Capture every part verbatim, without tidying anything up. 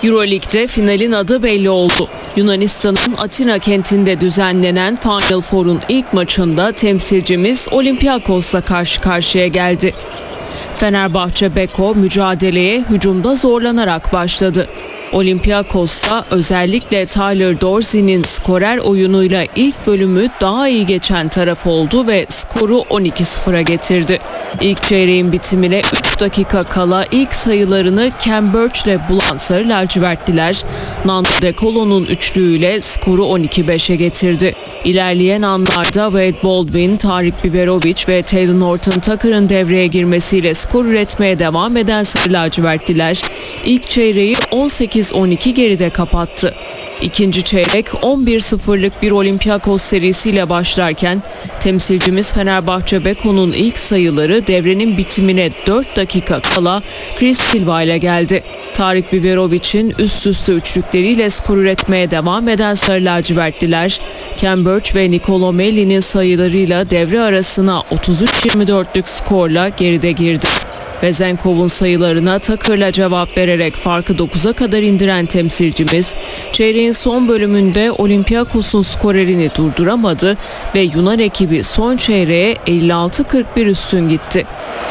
Euroleague'de finalin adı belli oldu. Yunanistan'ın Atina kentinde düzenlenen Final Four'un ilk maçında temsilcimiz Olympiakos'la karşı karşıya geldi. Fenerbahçe Beko mücadeleye hücumda zorlanarak başladı. Olympiakos'ta özellikle Tyler Dorsey'nin skorer oyunuyla ilk bölümü daha iyi geçen taraf oldu ve skoru on iki sıfıra getirdi. İlk çeyreğin bitimine üç dakika kala ilk sayılarını Cam Birch'le bulan Sarı Lacivertliler, Nando De Colo'nun üçlüğüyle skoru on iki beşe getirdi. İlerleyen anlarda Wade Baldwin, Tarik Biberovic ve Talen Horton-Tucker'ın devreye girmesiyle skor üretmeye devam eden Sarı Lacivertliler ilk çeyreği on sekiz on iki geride kapattı. İkinci çeyrek on bir sıfırlık bir Olympiakos serisiyle başlarken temsilcimiz Fenerbahçe Beko'nun ilk sayıları devrenin bitimine dört dakika kala Chris Silva ile geldi. Tarik Biberovic'in üst üste üçlükleriyle skor üretmeye devam eden Sarı Lacivertliler, Cam Birch ve Nicolo Melli'nin sayılarıyla devre arasına otuz üç yirmi dörtlük skorla geride girdi. Vezenkov'un sayılarına Tucker'la cevap vererek farkı dokuza kadar indiren temsilcimiz, çeyreğin son bölümünde Olympiakos'un skorerini durduramadı ve Yunan ekibi son çeyreğe elli altı kırk bir üstün gitti.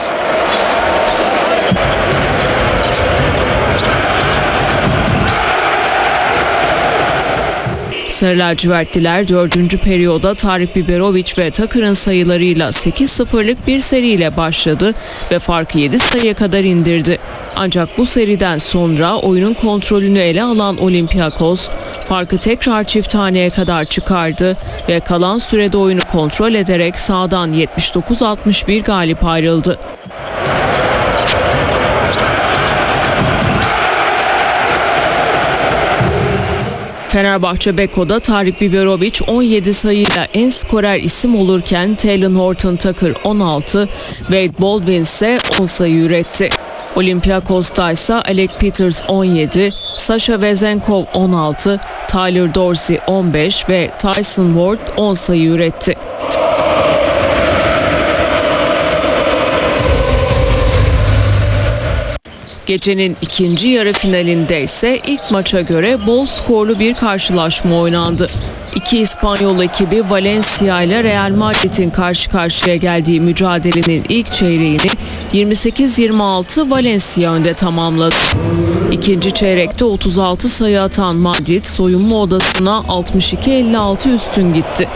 Sarı lacivertliler dördüncü periyoda Tarik Biberovic ve Tucker'ın sayılarıyla sekiz sıfırlık bir seriyle başladı ve farkı yedi sayıya kadar indirdi. Ancak bu seriden sonra oyunun kontrolünü ele alan Olympiakos farkı tekrar çift taneye kadar çıkardı ve kalan sürede oyunu kontrol ederek sahadan yetmiş dokuz altmış bir galip ayrıldı. Fenerbahçe Beko'da Tarik Biberovic on yedi sayıyla en skorer isim olurken Talen Horton-Tucker on altı, Wade Baldwin ise on sayı üretti. Olympiakos'ta ise Alec Peters on yedi, Sasha Vezenkov on altı, Tyler Dorsey on beş ve Tyson Ward on sayı üretti. Gecenin ikinci yarı finalinde ise ilk maça göre bol skorlu bir karşılaşma oynandı. İki İspanyol ekibi Valencia ile Real Madrid'in karşı karşıya geldiği mücadelenin ilk çeyreğini yirmi sekiz yirmi altı Valencia önde tamamladı. İkinci çeyrekte otuz altı sayı atan Madrid soyunma odasına altmış iki elli altı üstün gitti.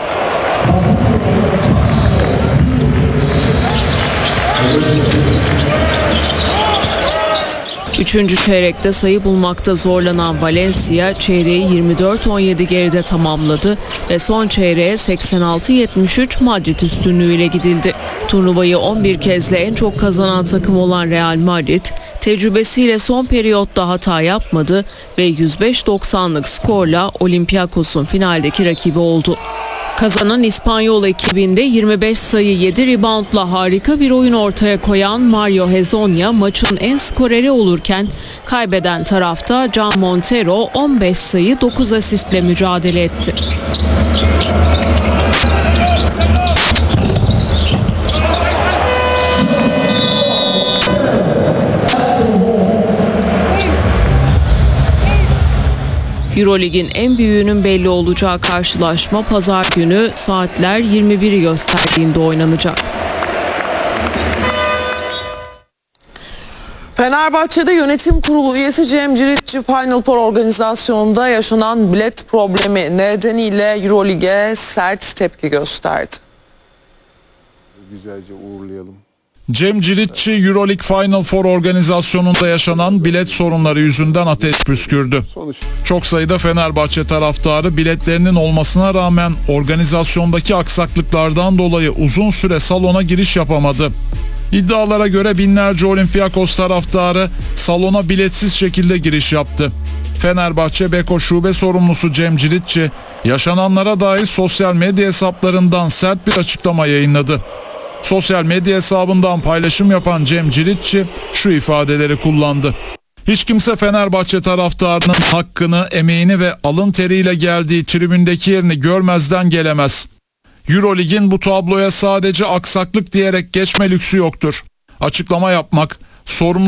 Üçüncü çeyrekte sayı bulmakta zorlanan Valencia çeyreği yirmi dört on yedi geride tamamladı ve son çeyreğe seksen altı yetmiş üç Madrid üstünlüğüyle gidildi. Turnuvayı on bir kezde en çok kazanan takım olan Real Madrid tecrübesiyle son periyotta hata yapmadı ve yüz beş doksanlık skorla Olympiakos'un finaldeki rakibi oldu. Kazanan İspanyol ekibinde yirmi beş sayı yedi reboundla harika bir oyun ortaya koyan Mario Hezonja maçın en skoreri olurken kaybeden tarafta Can Montero on beş sayı dokuz asistle mücadele etti. Euroleague'in en büyüğünün belli olacağı karşılaşma pazar günü saatler yirmi biri gösterdiğinde oynanacak. Fenerbahçe'de yönetim kurulu üyesi Cem Ciritçi Final Four organizasyonunda yaşanan bilet problemi nedeniyle Euroleague'e sert tepki gösterdi. Güzelce uğurlayalım. Cem Ciritçi Euroleague Final Four organizasyonunda yaşanan bilet sorunları yüzünden ateş püskürdü. Çok sayıda Fenerbahçe taraftarı biletlerinin olmasına rağmen organizasyondaki aksaklıklardan dolayı uzun süre salona giriş yapamadı. İddialara göre binlerce Olympiakos taraftarı salona biletsiz şekilde giriş yaptı. Fenerbahçe Beko Şube sorumlusu Cem Ciritçi yaşananlara dair sosyal medya hesaplarından sert bir açıklama yayınladı. Sosyal medya hesabından paylaşım yapan Cem Ciritçi şu ifadeleri kullandı. Hiç kimse Fenerbahçe taraftarının hakkını, emeğini ve alın teriyle geldiği tribündeki yerini görmezden gelemez. Euroleague'in bu tabloya sadece aksaklık diyerek geçme lüksü yoktur. Açıklama yapmak, sorumlu